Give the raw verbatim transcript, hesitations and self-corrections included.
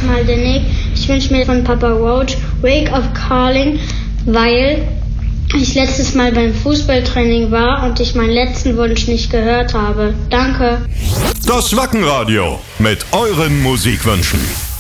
mal der Nick. Ich wünsche mir von Papa Roach Wake of Calling, weil ich letztes Mal beim Fußballtraining war und ich meinen letzten Wunsch nicht gehört habe. Danke. Das Wackenradio mit euren Musikwünschen.